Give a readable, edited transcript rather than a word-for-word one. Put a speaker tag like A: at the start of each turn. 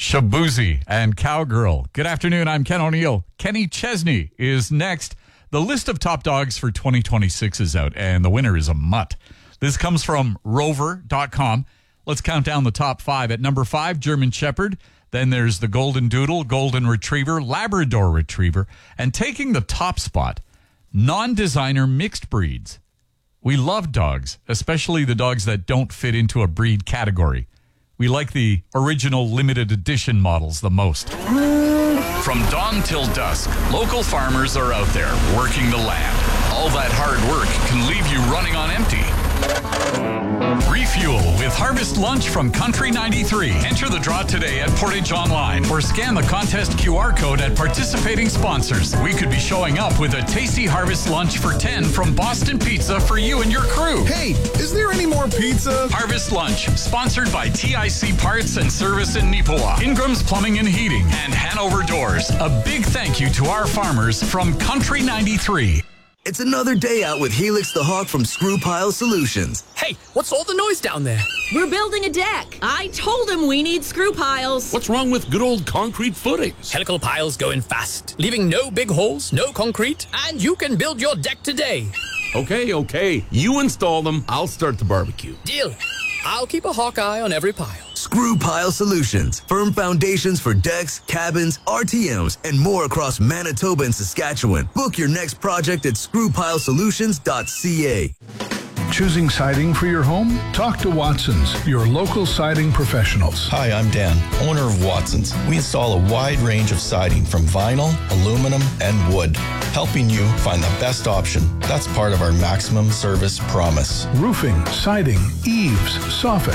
A: Shabuzi and Cowgirl. Good afternoon, I'm Ken O'Neill. Kenny Chesney is next. The list of top dogs for 2026 is out, and the winner is a mutt. This comes from rover.com. Let's count down the top 5. At number 5, German Shepherd. Then there's the Golden Doodle, Golden Retriever, Labrador Retriever. And taking the top spot, non-designer mixed breeds. We love dogs, especially the dogs that don't fit into a breed category. We like the original limited edition models the most. From dawn till dusk, local farmers are out there working the land. All that hard work can leave you running on empty. Refuel with Harvest Lunch from Country 93. Enter the draw today at Portage Online or scan the contest QR code at participating sponsors. We could be showing up with a tasty Harvest Lunch for 10 from Boston Pizza for you and your crew.
B: Hey, is there any more pizza?
A: Harvest Lunch, sponsored by TIC Parts and Service in Neepawa, Ingram's Plumbing and Heating, and Hanover Doors. A big thank you to our farmers from Country 93.
C: It's another day out with Helix the Hawk from Screw Pile Solutions.
D: Hey, what's all the noise down there?
E: We're building a deck. I told him we need screw piles.
F: What's wrong with good old concrete footings?
D: Helical piles go in fast, leaving no big holes, no concrete, and you can build your deck today.
F: Okay. You install them, I'll start the barbecue.
D: Deal. I'll keep a hawk eye on every pile.
C: Screw Pile Solutions. Firm foundations for decks, cabins, RTMs, and more across Manitoba and Saskatchewan. Book your next project at screwpilesolutions.ca.
G: Choosing siding for your home? Talk to Watson's, your local siding professionals.
H: Hi, I'm Dan, owner of Watson's. We install a wide range of siding from vinyl, aluminum, and wood, helping you find the best option. That's part of our maximum service promise.
G: Roofing, siding, eaves, soffit.